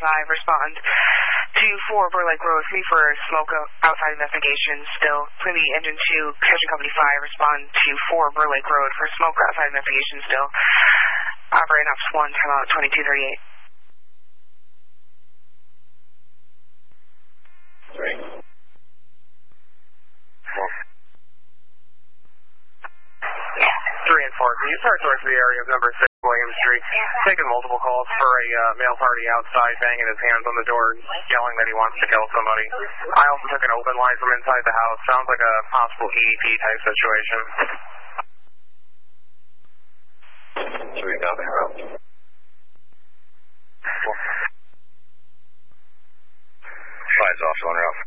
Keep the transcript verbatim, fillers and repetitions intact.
five, respond to four Burlake Road, three for smoke outside investigation still. Plymouth Engine two, Construction Company five, respond to four Burlake Road for smoke outside investigation still. Operating Ops one, timeout twenty-two thirty-eight. Three. Four. Three and four. Can you start towards the area of number six William Street? Taking multiple calls for a uh, male party outside, banging his hands on the door, yelling that he wants to kill somebody. I also took an open line from inside the house. Sounds like a possible E D P type situation. Three, copy. Four. Five's off, one off.